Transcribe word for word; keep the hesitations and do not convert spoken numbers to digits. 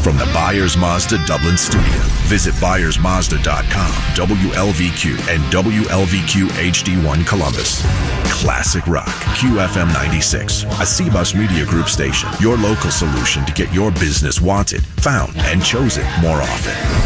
From the Byers Mazda Dublin studio, visit byers mazda dot com, W L V Q, and W L V Q H D one Columbus. Classic rock, Q F M ninety-six, a C-Bus Media Group station, your local solution to get your business wanted, found, and chosen more often.